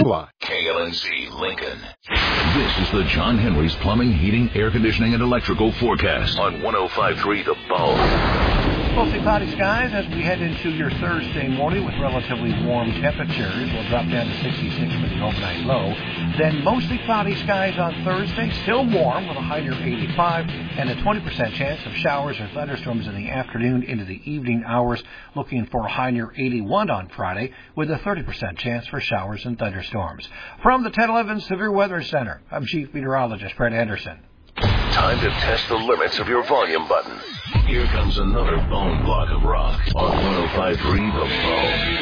KLNC Lincoln. This is the John Henry's Plumbing, Heating, Air Conditioning, and Electrical Forecast on 105.3 The Bone. Mostly cloudy skies as we head into your Thursday morning with relatively warm temperatures. We'll drop down to 66 for the overnight low. Then mostly cloudy skies on Thursday, still warm with a high near 85 and a 20% chance of showers or thunderstorms in the afternoon into the evening hours. Looking for a high near 81 on Friday with a 30% chance for showers and thunderstorms. From the 1011 Severe Weather Center, I'm Chief Meteorologist Fred Anderson. Time to test the limits of your volume button. Here comes another bone block of rock on 105.3 The Bone.